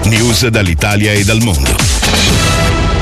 News dall'Italia e dal mondo.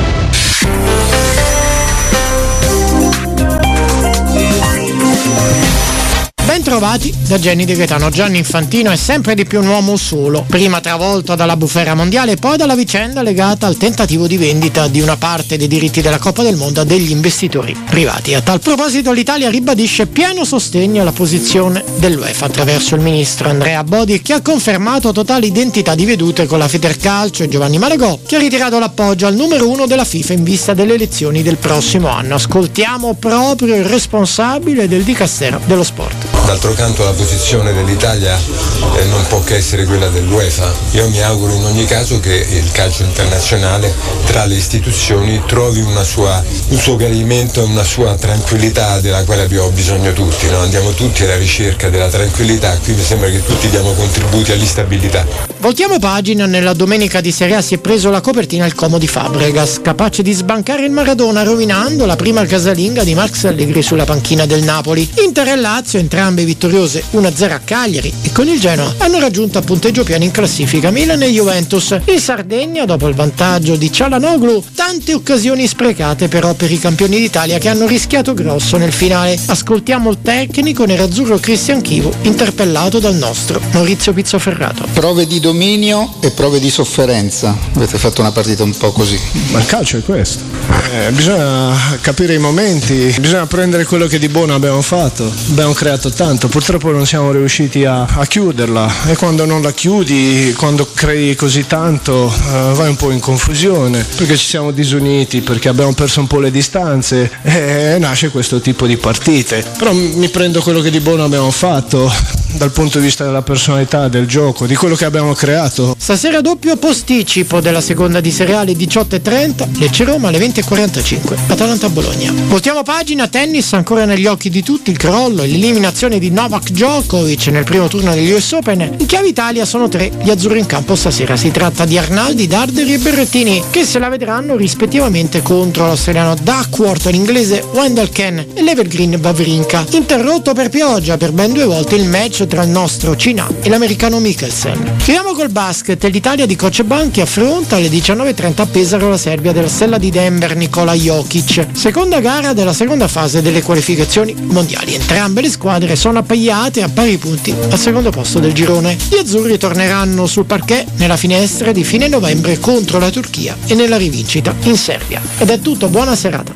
Ben trovati da Jenny De Gaetano. Gianni Infantino è sempre di più un uomo solo, prima travolto dalla bufera mondiale e poi dalla vicenda legata al tentativo di vendita di una parte dei diritti della Coppa del Mondo a degli investitori privati. A tal proposito l'Italia ribadisce pieno sostegno alla posizione dell'UEFA attraverso il ministro Andrea Bodi, che ha confermato totale identità di vedute con la Federcalcio, e Giovanni Malagò, che ha ritirato l'appoggio al numero 1 della FIFA in vista delle elezioni del prossimo anno. Ascoltiamo proprio il responsabile del Dicastero dello Sport. D'altro canto la posizione dell'Italia non può che essere quella dell'UEFA. Io mi auguro in ogni caso che il calcio internazionale tra le istituzioni trovi un suo gradimento e una sua tranquillità della quale abbiamo bisogno tutti, no? Andiamo tutti alla ricerca della tranquillità, qui mi sembra che tutti diamo contributi all'instabilità. Voltiamo pagina. Nella domenica di Serie A si è preso la copertina il Como di Fabregas, capace di sbancare il Maradona rovinando la prima casalinga di Max Allegri sulla panchina del Napoli. Inter e Lazio, entrambe vittoriose 1-0 a Cagliari, e con il Genoa hanno raggiunto a punteggio pieno in classifica Milan e Juventus. In Sardegna, dopo il vantaggio di Cialanoglu, tante occasioni sprecate però per i campioni d'Italia, che hanno rischiato grosso nel finale. Ascoltiamo il tecnico nerazzurro Cristian Chivu, interpellato dal nostro Maurizio Pizzoferrato. Prove di dominio e prove di sofferenza. Avete fatto una partita un po' così. Ma il calcio è questo. Bisogna capire i momenti, bisogna prendere quello che di buono abbiamo fatto. Abbiamo creato tanto, purtroppo non siamo riusciti a chiuderla, e quando non la chiudi, quando crei così tanto, vai un po' in confusione, perché ci siamo disuniti, perché abbiamo perso un po' le distanze, e nasce questo tipo di partite. Però mi prendo quello che di buono abbiamo fatto dal punto di vista della personalità, del gioco, di quello che abbiamo creato. Stasera doppio posticipo della seconda di Serie A alle 18:30, Lecce-Roma alle 20:45, Atalanta-Bologna. Voltiamo pagina. Tennis, ancora negli occhi di tutti il crollo e l'eliminazione di Novak Djokovic nel primo turno degli US Open. In chiave Italia sono 3 gli azzurri in campo stasera. Si tratta di Arnaldi, Darderi e Berrettini, che se la vedranno rispettivamente contro l'australiano Duckworth, l'inglese Wendell Ken e l'Evergreen Wawrinka. Interrotto per pioggia per ben 2 volte il match tra il nostro Cina e l'americano Mikkelsen. Chiudiamo col basket. L'Italia di Coach Banchi affronta alle 19:30 a Pesaro la Serbia della stella di Denver Nikola Jokic, seconda gara della seconda fase delle qualificazioni mondiali. Entrambe le squadre sono appaiate a pari punti al secondo posto del girone. Gli azzurri torneranno sul parquet nella finestra di fine novembre contro la Turchia e nella rivincita in Serbia. Ed è tutto, buona serata.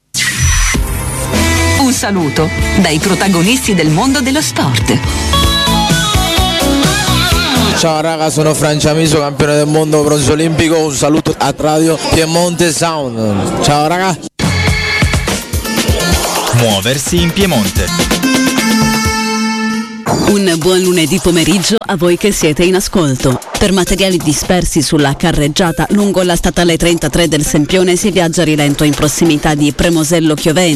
Un saluto dai protagonisti del mondo dello sport. Ciao raga, sono Franciamiso, campione del mondo bronzo olimpico. Un saluto a Radio Piemonte Sound. Ciao raga. Muoversi in Piemonte. Un buon lunedì pomeriggio a voi che siete in ascolto. Per materiali dispersi sulla carreggiata lungo la statale 33 del Sempione si viaggia a rilento in prossimità di Premosello Chiovene.